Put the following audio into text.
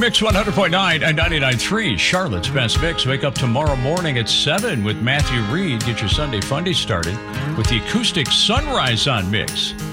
Mix 100.9 and 99.3, Charlotte's Best Mix. Wake up tomorrow morning at 7 with Matthew Reed. Get your Sunday Funday started with the acoustic Sunrise on Mix.